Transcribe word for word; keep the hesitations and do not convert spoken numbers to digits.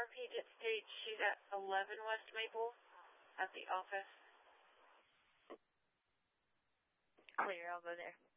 R P did state she's at eleven West Maple at the office. Clear, I'll go there.